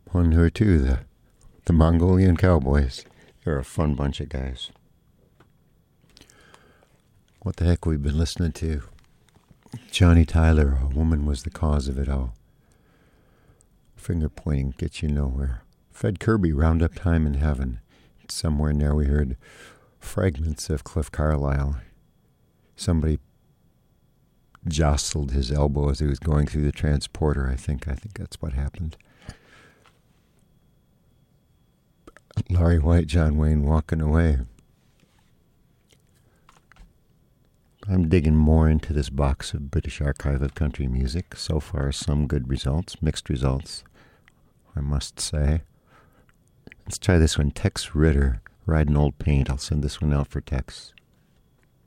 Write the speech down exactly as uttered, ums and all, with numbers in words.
One or two, the, the Mongolian Cowboys. They're a fun bunch of guys. What the heck we've been listening to? Johnny Tyler, A Woman Was the Cause of It All. Finger pointing gets you nowhere. Fred Kirby, Roundup Time in Heaven. Somewhere in there we heard fragments of Cliff Carlisle. Somebody jostled his elbow as he was going through the transporter, I think. I think that's what happened. Laurie White, John Wayne, Walking Away. I'm digging more into this box of British Archive of Country Music. So far, some good results, mixed results, I must say. Let's try this one. Tex Ritter, Riding Old Paint. I'll send this one out for Tex.